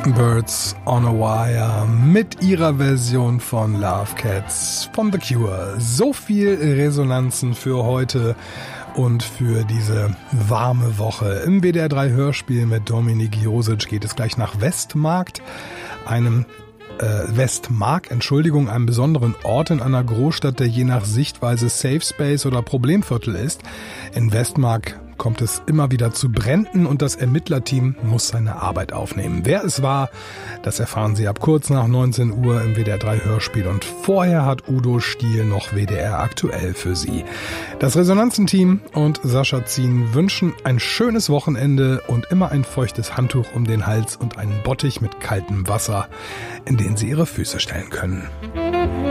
Birds on a Wire mit ihrer Version von Love Cats von The Cure. So viel Resonanzen für heute und für diese warme Woche. Im WDR 3 Hörspiel mit Dominik Josic geht es gleich nach Westmark, einem besonderen Ort in einer Großstadt, der je nach Sichtweise Safe Space oder Problemviertel ist. In Westmark kommt es immer wieder zu Bränden und das Ermittlerteam muss seine Arbeit aufnehmen. Wer es war, das erfahren Sie ab kurz nach 19 Uhr im WDR 3 Hörspiel und vorher hat Udo Stiel noch WDR aktuell für Sie. Das Resonanzenteam und Sascha Zien wünschen ein schönes Wochenende und immer ein feuchtes Handtuch um den Hals und einen Bottich mit kaltem Wasser, in den Sie Ihre Füße stellen können.